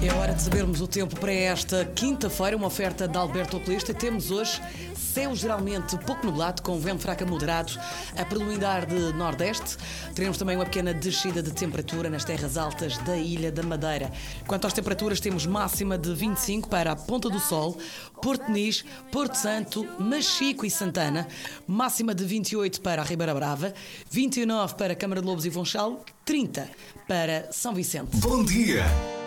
É hora de sabermos o tempo para esta quinta-feira, uma oferta de Alberto Oculista. Temos hoje céu geralmente pouco nublado, com vento fraco a moderado, a predominar de nordeste. Teremos também uma pequena descida de temperatura nas terras altas da Ilha da Madeira. Quanto às temperaturas, temos máxima de 25 para a Ponta do Sol, Porto Nis, Porto Santo, Machico e Santana, máxima de 28 para a Ribeira Brava, 29 para Câmara de Lobos e Funchal, 30 para São Vicente. Bom dia!